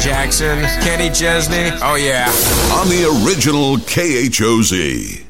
Jackson, Kenny Chesney, oh yeah. On the original KHOZ.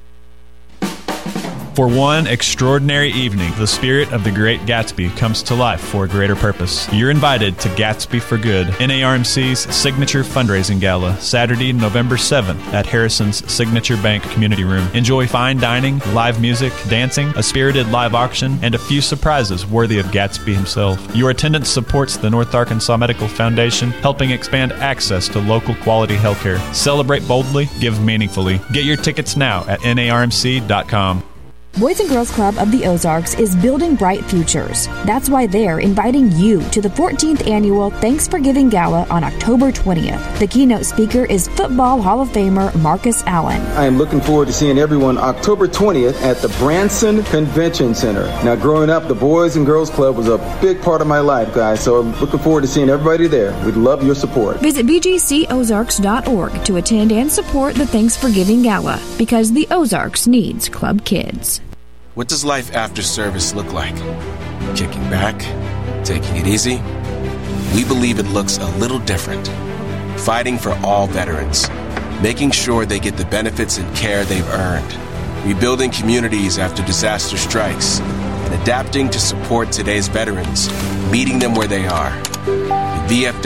For one extraordinary evening, the spirit of the Great Gatsby comes to life for a greater purpose. You're invited to Gatsby for Good, NARMC's signature fundraising gala, Saturday, November 7th at Harrison's Signature Bank Community Room. Enjoy fine dining, live music, dancing, a spirited live auction, and a few surprises worthy of Gatsby himself. Your attendance supports the North Arkansas Medical Foundation, helping expand access to local quality healthcare. Celebrate boldly, give meaningfully. Get your tickets now at narmc.com. Boys and Girls Club of the Ozarks is building bright futures. That's why they're inviting you to the 14th annual Thanks for Giving Gala on October 20th. The keynote speaker is Football Hall of Famer Marcus Allen. I am looking forward to seeing everyone October 20th at the Branson Convention Center. Now, growing up, the Boys and Girls Club was a big part of my life, guys, so I'm looking forward to seeing everybody there. We'd love your support. Visit bgcozarks.org to attend and support the Thanks for Giving Gala, because the Ozarks needs club kids. What does life after service look like? Kicking back? Taking it easy? We believe it looks a little different. Fighting for all veterans. Making sure they get the benefits and care they've earned. Rebuilding communities after disaster strikes. And adapting to support today's veterans. Meeting them where they are. The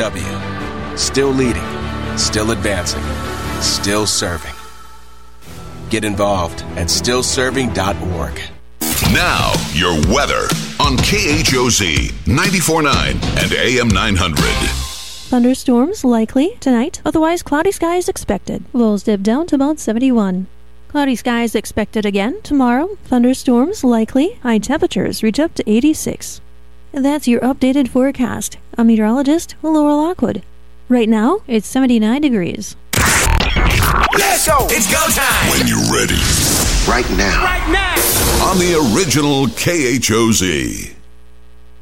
VFW. Still leading. Still advancing. Still serving. Get involved at stillserving.org. Now, your weather on KHOZ 94.9 and AM 900. Thunderstorms likely tonight, otherwise cloudy skies expected. Lows dip down to about 71. Cloudy skies expected again tomorrow. Thunderstorms likely. High temperatures reach up to 86. And that's your updated forecast. I'm meteorologist Laura Lockwood. Right now, it's 79 degrees. Let's go! It's go time! When you're ready. Right now. Right now! On the original KHOZ.